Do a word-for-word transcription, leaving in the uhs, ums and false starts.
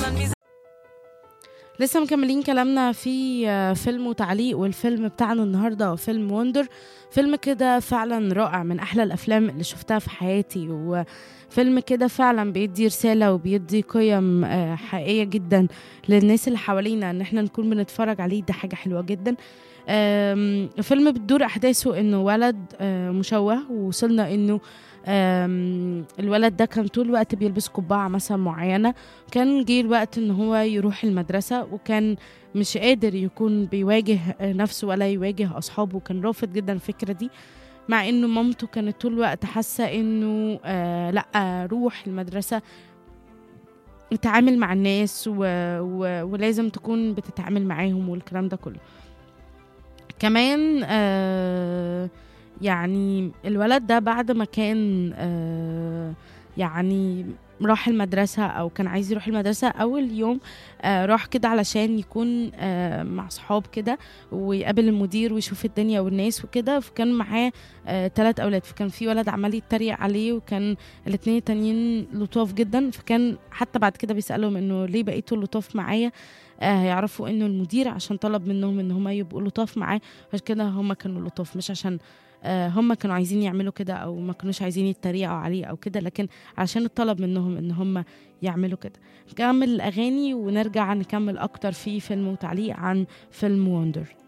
لسه مكملين كلامنا في آه، فيلم وتعليق، والفيلم بتاعنا النهارده هو فيلم وندر. فيلم كده فعلا رائع، من احلى الافلام اللي شفتها في حياتي، وفيلم كده فعلا بيدي رسالة وبيدي قيم آه، حقيقية جدا للناس اللي حوالينا، ان احنا نكون بنتفرج عليه. ده حاجة حلوة جدا. آم، الفيلم بتدور احداثه انه ولد آه، مشوه، ووصلنا انه آم، الولد ده كان طول الوقت بيلبس قبعة مثلا معينة. كان جه الوقت ان هو يروح المدرسة، وكان مش قادر يكون بيواجه نفسه ولا يواجه اصحابه. كان رافض جدا الفكرة دي، مع انه مامته كانت طول الوقت حاسة انه آه لا، روح المدرسة، اتعامل مع الناس و... و... ولازم تكون بتتعامل معاهم والكلام ده كله. كمان آه يعني الولد ده بعد ما كان آه يعني راح المدرسة، أو كان عايز يروح المدرسة أول يوم. آه راح كده علشان يكون آه مع صحاب كده، ويقابل المدير ويشوف الدنيا والناس وكده. فكان معاه آه ثلاث أولاد، فكان في ولد عمال يتريق عليه، وكان الاتنين التانيين لطاف جدا. فكان حتى بعد كده بيسألهم إنه ليه بقيتوا لطاف معايا. آه هيعرفوا إنه المدير عشان طلب منهم إن هم يبقوا لطاف معاه، عشان كده هم كانوا لطاف، مش عشان آه هم كانوا عايزين يعملوا كده، او ما كانوش عايزين يتريقوا عليه او كده، لكن عشان الطلب منهم ان هم يعملوا كده. نكمل الاغاني ونرجع نكمل اكتر في فيلم وتعليق عن فيلم وندر.